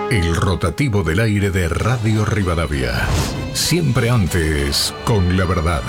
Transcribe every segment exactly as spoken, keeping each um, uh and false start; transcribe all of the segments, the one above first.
El rotativo del aire de Radio Rivadavia. Siempre antes, con la verdad.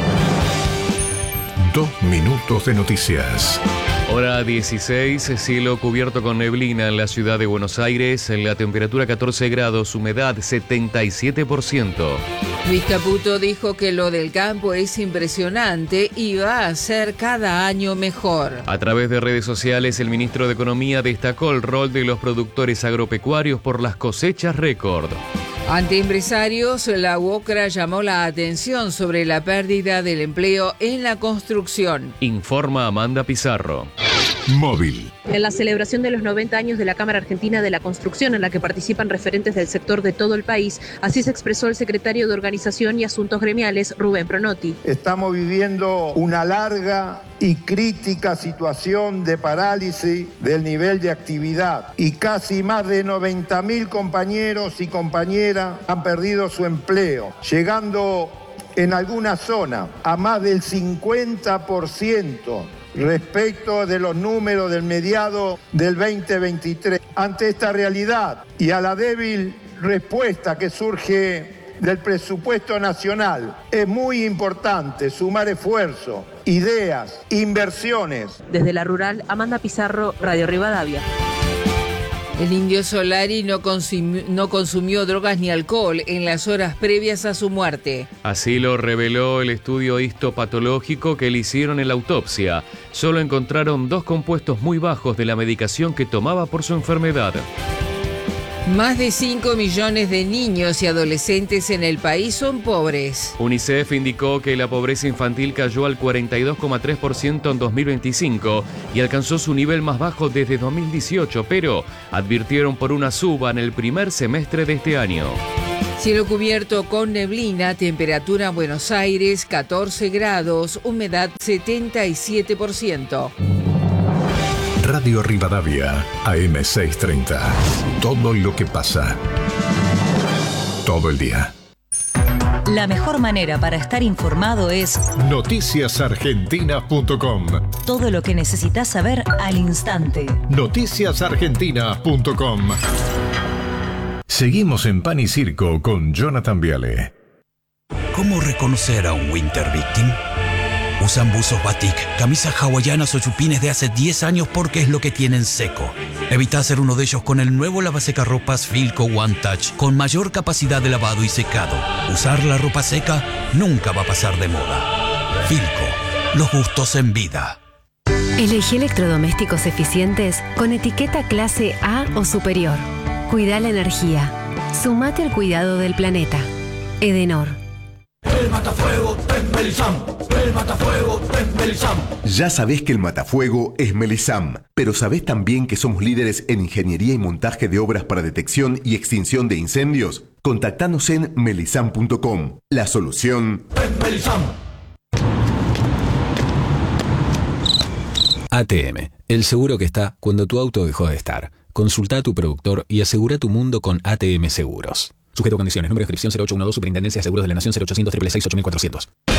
Dos minutos de noticias. Hora dieciséis, cielo cubierto con neblina en la ciudad de Buenos Aires, la temperatura catorce grados, humedad setenta y siete por ciento. Luis Caputo dijo que lo del campo es impresionante y va a ser cada año mejor. A través de redes sociales, el ministro de Economía destacó el rol de los productores agropecuarios por las cosechas récord. Ante empresarios, la UOCRA llamó la atención sobre la pérdida del empleo en la construcción. Informa Amanda Pizarro. Móvil. En la celebración de los noventa años de la Cámara Argentina de la Construcción, en la que participan referentes del sector de todo el país, así se expresó el secretario de Organización y Asuntos Gremiales, Rubén Pronotti. Estamos viviendo una larga y crítica situación de parálisis del nivel de actividad y casi más de noventa mil compañeros y compañeras han perdido su empleo, llegando en alguna zona a más del cincuenta por ciento respecto de los números del mediado del veinte veintitrés. Ante esta realidad y a la débil respuesta que surge del presupuesto nacional, es muy importante sumar esfuerzos, ideas, inversiones. Desde la rural, Amanda Pizarro, Radio Rivadavia. El Indio Solari no consumió, no consumió drogas ni alcohol en las horas previas a su muerte. Así lo reveló el estudio histopatológico que le hicieron en la autopsia. Solo encontraron dos compuestos muy bajos de la medicación que tomaba por su enfermedad. Más de cinco millones de niños y adolescentes en el país son pobres. UNICEF indicó que la pobreza infantil cayó al cuarenta y dos coma tres por ciento en dos mil veinticinco y alcanzó su nivel más bajo desde dos mil dieciocho, pero advirtieron por una suba en el primer semestre de este año. Cielo cubierto con neblina, temperatura en Buenos Aires catorce grados, humedad setenta y siete por ciento. Radio Rivadavia, A M seiscientos treinta. Todo lo que pasa. Todo el día. La mejor manera para estar informado es noticias argentinas punto com. Todo lo que necesitas saber al instante. noticias argentinas punto com. Seguimos en Pan y Circo con Jonathan Viale. ¿Cómo reconocer a un winter victim? Usan buzos batik, camisas hawaianas o chupines de hace diez años porque es lo que tienen seco. Evita ser uno de ellos con el nuevo lavasecarropas Filco One Touch con mayor capacidad de lavado y secado. Usar la ropa seca nunca va a pasar de moda. Filco, los gustos en vida. Elegí electrodomésticos eficientes con etiqueta clase A o superior. Cuida la energía. Sumate al cuidado del planeta. Edenor. El matafuego es Melisam. El matafuego es Melisam. Ya sabés que el matafuego es Melisam, pero ¿sabés también que somos líderes en ingeniería y montaje de obras para detección y extinción de incendios? Contactanos en melisam punto com. La solución es Melisam. A T M, el seguro que está cuando tu auto dejó de estar. Consulta a tu productor y asegura tu mundo con A T M Seguros. Sujeto a condiciones. Número de inscripción cero ocho uno dos, Superintendencia de Seguros de la Nación cero ochocientos, seiscientos sesenta y ocho mil cuatrocientos.